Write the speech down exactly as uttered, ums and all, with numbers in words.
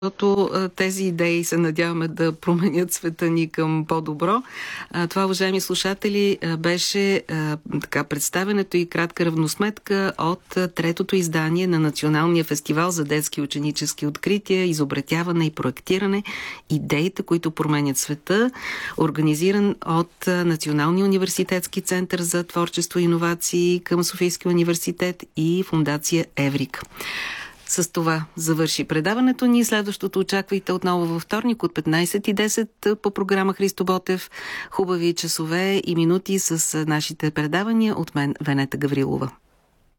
защото тези идеи се надяваме да променят света ни към по-добро. Това, уважаеми слушатели, беше така представенето и кратка равносметка от третото издание на Националния фестивал за детски ученически открития, изобретяване и проектиране, идеите, които променят света, организиран от Националния университетски център за творчество и иновации към Софийския университет и фондация Еврика. С това завърши предаването ни. Следващото очаквайте отново във вторник от петнайсет и десет по програма Христо Ботев. Хубави часове и минути с нашите предавания. От мен Венета Гаврилова.